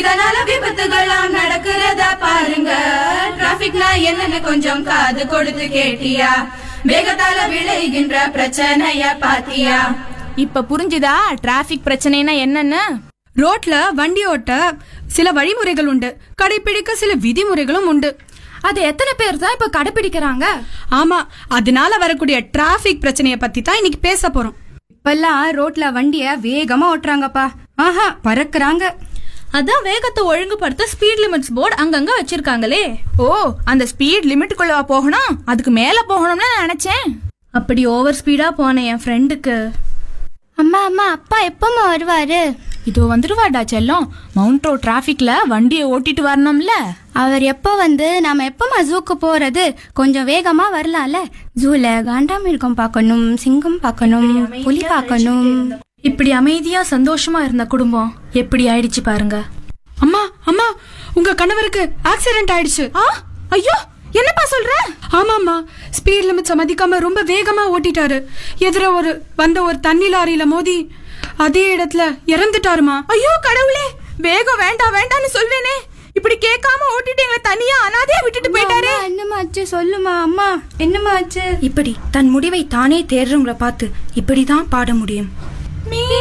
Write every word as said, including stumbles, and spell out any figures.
இதனால விபத்துகள்லாம் நடக்கிறதா பாருங்க. டிராபிக்னா என்னன்னு கொஞ்சம் காது கொடுத்து கேட்டியா? வேகத்தால விளைகின்ற பிரச்சனைய பாத்தியா? இப்ப புரிஞ்சுதா டிராபிக் பிரச்சனைனா என்னன்னு? ரோட்ல வண்டி ஓட்ட சில வழிமுறைகள் உண்டு, கடைபிடிக்க சில விதிமுறைகளும் உண்டு. அது எத்தனை பேர் தான் இப்ப கடைபிடிக்கிறாங்க? ஆமா, அதனால வரக்கூடிய டிராபிக் பிரச்சனைய பத்தி தான் இன்னைக்கு பேச போறோம். இப்பெல்லாம் ரோட்ல வண்டிய வேகமா ஓட்டுறாங்கப்பா. ஆஹா, பறக்குறாங்க. அதான் வேகத்தை ஒழுங்குபடுத்த ஸ்பீட் லிமிட்ஸ் போர்டு அங்கங்க வச்சிருக்காங்களே. ஓ, அந்த ஸ்பீட் லிமிட்டுக்குள்ள போகணும், அதுக்கு மேல போகணும்னு நினைச்சேன். அப்படி ஓவர் ஸ்பீடா போன என் ஃப்ரெண்டுக்கு, அம்மா அம்மா அப்பா எப்பமா வருவாரு? இதோ வந்துருவாடா செல்லம். மவுண்ட் ரோட் டிராபிக்ல வண்டியை ஓட்டிட்டு வரணும்ல. அவர் எப்போ வந்து நாம எப்பமா ஜூக்கு போறது? கொஞ்சம் வேகமா வரலாம்ல. ஜூல காண்டாமிருகம் பார்க்கணும், சிங்கம் பார்க்கணும், புலி பார்க்கணும். இப்படி அமைதியா சந்தோஷமா இருந்த குடும்பம் எப்படி ஆயிடுச்சு பாருங்க. அம்மா அம்மா, உங்க கணவருக்கு ஆக்சிடென்ட் ஆயிடுச்சு. ஆ, ஐயோ, என்னப்பா சொல்ற? ஆமாம்மா, ஸ்பீட் லிமிட்ஸ் மதிக்காம ரொம்ப வேகமா ஓட்டிட்டாரு. எதிர ஒரு வந்த ஒரு தண்ணி லாரியில மோதி அதே இடத்துல இறந்துட்டாருமா. ஐயோ கடவுளே, வேகம் வேண்டாம் வேண்டாம்னு சொல்வேனே, இப்படி கேட்காம ஓட்டிட்டு எங்களை தனியா அனாதையா விட்டுட்டு போயிட்டாரு. என்னமா ஆச்சு சொல்லுமா அம்மா, என்னமா ஆச்சு? இப்படி தன் முடிவை தானே தேர்றவங்களை பார்த்து இப்படிதான் பாட முடியும்.